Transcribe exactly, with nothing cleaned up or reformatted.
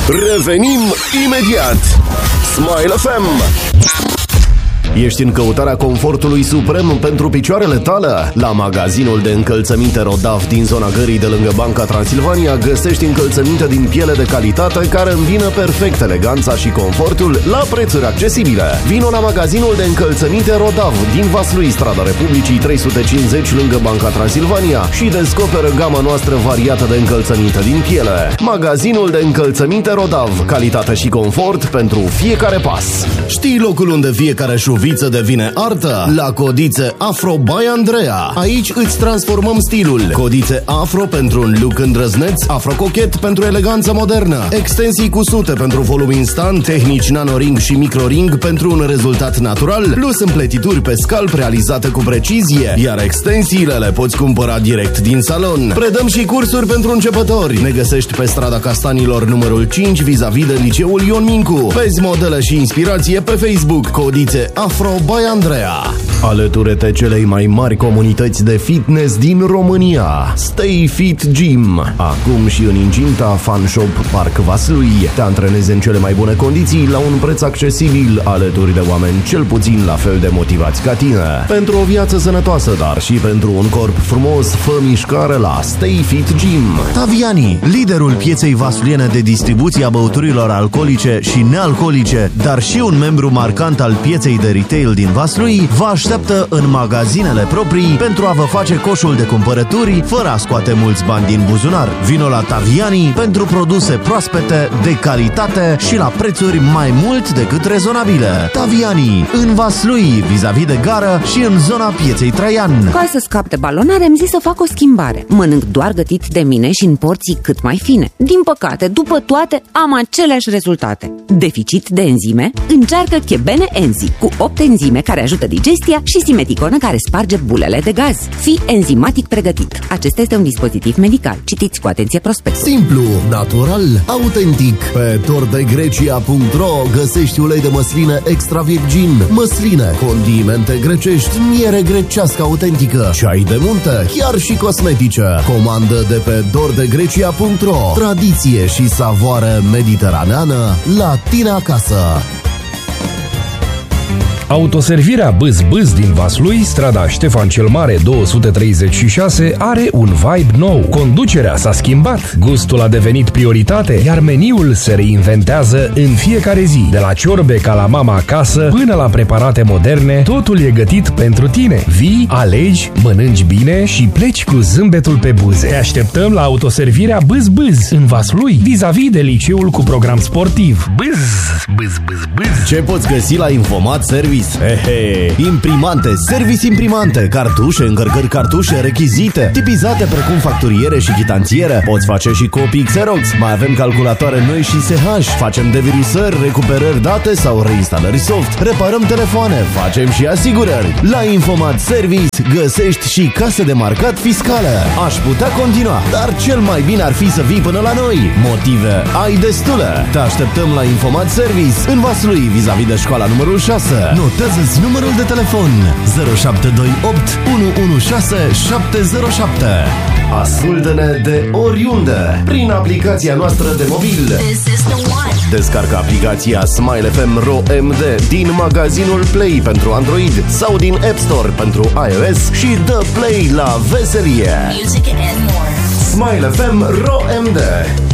Revenim imediat. Smile F M. Ești în căutarea confortului suprem pentru picioarele tale? La magazinul de încălțăminte Rodav din zona Gării de lângă Banca Transilvania găsești încălțăminte din piele de calitate care îmbină perfect eleganța și confortul la prețuri accesibile. Vino la magazinul de încălțăminte Rodav din Vaslui, strada Republicii trei sute cincizeci lângă Banca Transilvania și descoperă gama noastră variată de încălțăminte din piele. Magazinul de încălțăminte Rodav, calitate și confort pentru fiecare pas. Știi locul unde fiecare șuviță devine artă? La Codițe Afro by Andreea. Aici îți transformăm stilul. Codițe Afro pentru un look îndrăzneț, afro-cochet pentru eleganță modernă, extensii cusute pentru volum instant, tehnici nanoring și microring pentru un rezultat natural, plus împletituri pe scalp realizate cu precizie, iar extensiile le poți cumpăra direct din salon. Predăm și cursuri pentru începători. Ne găsești pe strada Castanilor numărul cinci, vis-a-vis de liceul Ion Mincu. Vezi modele și inspirație pe Facebook. Codițe Afro by Andreea. Alătură-te celei mai mari comunități de fitness din România, Stay Fit Gym. Acum și în incinta Fun Shop Park Vaslui. Te antrenezi în cele mai bune condiții la un preț accesibil, alături de oameni cel puțin la fel de motivați ca tine. Pentru o viață sănătoasă, dar și pentru un corp frumos, fă mișcare la Stay Fit Gym. Taviani, liderul pieței vasluiene de distribuție a băuturilor alcoolice și nealcoolice, dar și un membru marcant al pieței de retail din Vaslui, vă așteaptă în magazinele proprii pentru a vă face coșul de cumpărături fără a scoate mulți bani din buzunar. Vino la Taviani pentru produse proaspete, de calitate și la prețuri mai mult decât rezonabile. Taviani, în Vaslui, vis-a-vis de gară și în zona pieței Traian. Ca să scap de balonare, îmi zis să fac o schimbare. Mănânc doar gătit de mine și în porții cât mai fine. Din păcate, după toate, am aceleași rezultate. Deficit de enzime? Încearcă Chebene Enzi, cu opt enzime care ajută digestia și Simeticonă care sparge bulele de gaz. Fii enzimatic pregătit. Acesta este un dispozitiv medical. Citiți cu atenție prospectul. Simplu, natural, autentic. Pe tordegrecia punct ro găsești ulei de măsline extra virgin, măsline, condimente grecești, miere grecească autentică, ceai de munte, chiar și cosmetice. Comandă de pe tordegrecia punct ro. Tradiție și savoare mediteraneană la tine acasă. Autoservirea Bâz Bâz din Vaslui, strada Ștefan cel Mare două sute treizeci și șase, are un vibe nou. Conducerea s-a schimbat, gustul a devenit prioritate, iar meniul se reinventează în fiecare zi. De la ciorbe ca la mama acasă, până la preparate moderne, totul e gătit pentru tine. Vii, alegi, mănânci bine și pleci cu zâmbetul pe buze. Te așteptăm la autoservirea Bâz Bâz în Vaslui, vis-a-vis de liceul cu program sportiv. Bâz, bâz, bâz, bâz. Ce poți găsi la Infomat Service? Ehe, imprimante, service imprimante, cartușe, încărcări cartușe, rechizite, tipizate precum facturiere și chitanțiere. Poți face și copii Xerox. Mai avem calculatoare noi și S H. Facem devirusări, recuperări date sau reinstalări soft. Reparăm telefoane, facem și asigurări. La Infomat Service găsești și case de marcat fiscale. Aș putea continua, dar cel mai bine ar fi să vii până la noi. Motive ai destule. Te așteptăm la Infomat Service în Vaslui, vis-a-vis de școala numărul șase. Notează-ți numărul de telefon zero șapte doi opt unu unu șase șapte zero șapte. Ascultă-ne de oriunde prin aplicația noastră de mobil. Descarcă aplicația Smile F M R O M D din magazinul Play pentru Android sau din App Store pentru iOS și dă play la veselie. Smile F M R O M D.